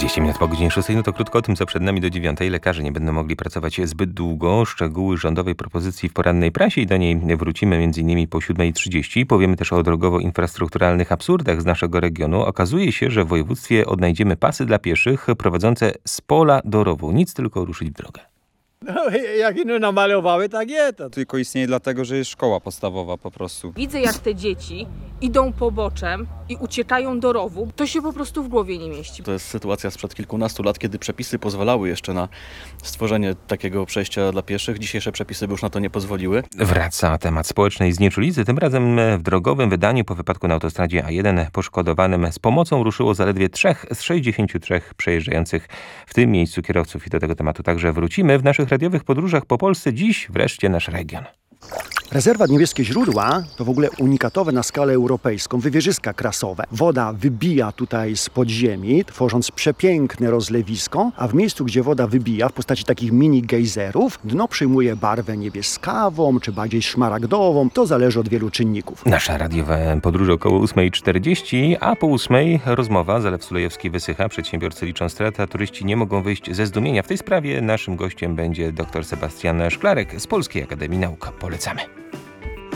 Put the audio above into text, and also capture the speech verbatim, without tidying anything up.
dwadzieścia minut po godzinie szóstej, no to krótko o tym, co przed nami do dziewiątej. Lekarze nie będą mogli pracować zbyt długo. Szczegóły rządowej propozycji w porannej prasie i do niej wrócimy między innymi po siódmej trzydzieści. Powiemy też o drogowo-infrastrukturalnych absurdach z naszego regionu. Okazuje się, że w województwie odnajdziemy pasy dla pieszych prowadzące z pola do rowu. Nic, tylko ruszyć w drogę. No jak ino namalowały, tak jest. Tylko istnieje dlatego, że jest szkoła podstawowa po prostu. Widzę, jak te dzieci idą poboczem i uciekają do rowu. To się po prostu w głowie nie mieści. To jest sytuacja sprzed kilkunastu lat, kiedy przepisy pozwalały jeszcze na stworzenie takiego przejścia dla pieszych. Dzisiejsze przepisy by już na to nie pozwoliły. Wraca temat społecznej znieczulicy. Tym razem w drogowym wydaniu po wypadku na autostradzie A jeden poszkodowanym z pomocą ruszyło zaledwie trzech z sześćdziesięciu trzech przejeżdżających w tym miejscu kierowców. I do tego tematu także wrócimy w naszych radiowych podróżach po Polsce. Dziś wreszcie nasz region. Rezerwat Niebieskie Źródła to w ogóle unikatowe na skalę europejską wywierzyska krasowe. Woda wybija tutaj z podziemi, tworząc przepiękne rozlewisko, a w miejscu, gdzie woda wybija w postaci takich mini gejzerów, dno przyjmuje barwę niebieskawą czy bardziej szmaragdową. To zależy od wielu czynników. Nasza radiowa podróż około ósmej czterdzieści, a po ósmej rozmowa. Zalew Sulejowski wysycha, przedsiębiorcy liczą straty, a turyści nie mogą wyjść ze zdumienia. W tej sprawie naszym gościem będzie dr Sebastian Szklarek z Polskiej Akademii Nauk. Polecamy.